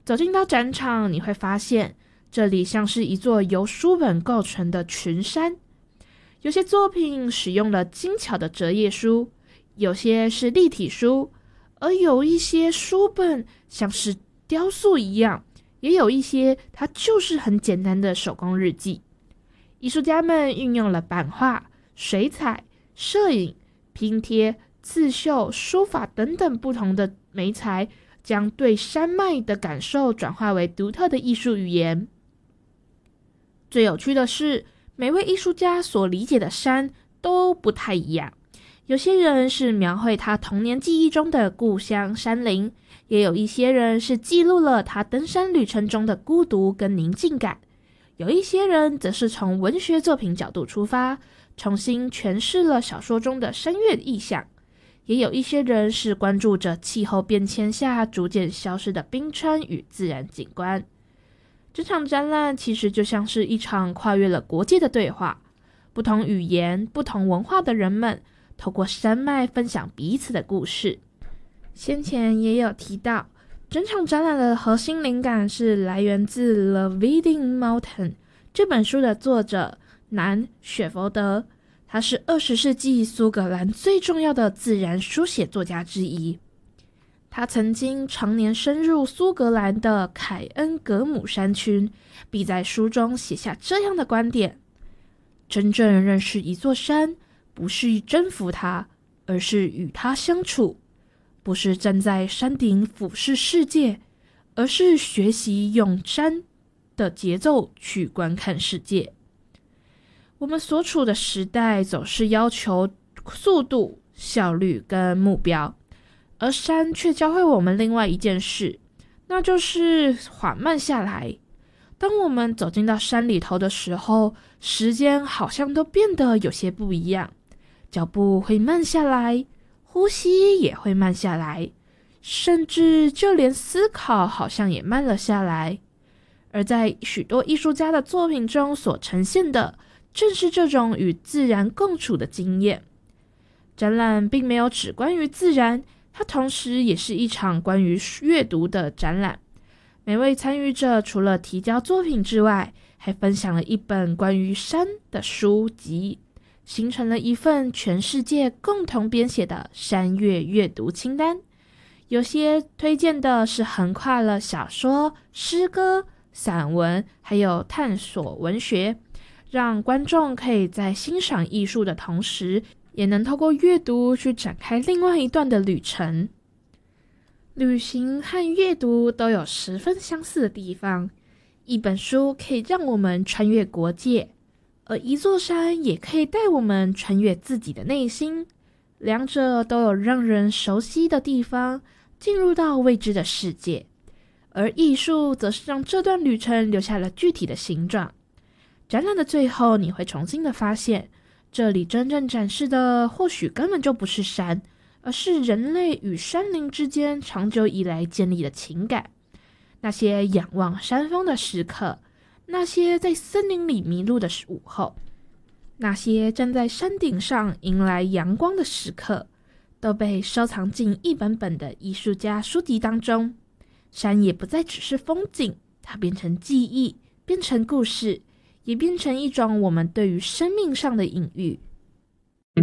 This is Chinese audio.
走进到展场，你会发现这里像是一座由书本构成的群山，有些作品使用了精巧的折页书，有些是立体书，而有一些书本像是雕塑一样，也有一些它就是很简单的手工日记。艺术家们运用了版画、水彩、摄影、拼贴、刺绣、书法等等不同的媒材，将对山脉的感受转化为独特的艺术语言。最有趣的是，每位艺术家所理解的山都不太一样，有些人是描绘他童年记忆中的故乡山林，也有一些人是记录了他登山旅程中的孤独跟宁静感，有一些人则是从文学作品角度出发，重新诠释了小说中的山岳意象，也有一些人是关注着气候变迁下逐渐消失的冰川与自然景观。这场展览其实就像是一场跨越了国界的对话，不同语言、不同文化的人们透过山脉分享彼此的故事。先前也有提到，整场展览的核心灵感是来源自《The Winding Mountain》这本书的作者南雪佛德，他是20世纪苏格兰最重要的自然书写作家之一。他曾经常年深入苏格兰的凯恩格姆山区，并在书中写下这样的观点：真正认识一座山，不是征服它，而是与它相处；不是站在山顶俯视世界，而是学习用山的节奏去观看世界。我们所处的时代总是要求速度、效率跟目标，而山却教会我们另外一件事，那就是缓慢下来。当我们走进到山里头的时候，时间好像都变得有些不一样，脚步会慢下来，呼吸也会慢下来，甚至就连思考好像也慢了下来。而在许多艺术家的作品中所呈现的，正是这种与自然共处的经验。展览并没有只关于自然，它同时也是一场关于阅读的展览。每位参与者除了提交作品之外，还分享了一本关于山的书籍，形成了一份全世界共同编写的山岳阅读清单。有些推荐的是横跨了小说、诗歌、散文，还有探索文学，让观众可以在欣赏艺术的同时，也能透过阅读去展开另外一段的旅程。旅行和阅读都有十分相似的地方，一本书可以让我们穿越国界，而一座山也可以带我们穿越自己的内心，两者都有让人熟悉的地方，进入到未知的世界，而艺术则是让这段旅程留下了具体的形状。展览的最后，你会重新的发现，这里真正展示的或许根本就不是山，而是人类与山林之间长久以来建立的情感。那些仰望山峰的时刻，那些在森林里迷路的午后，那些站在山顶上迎来阳光的时刻，都被收藏进一本本的艺术家书籍当中。山也不再只是风景，它变成记忆，变成故事，也变成一种我们对于生命上的隐喻。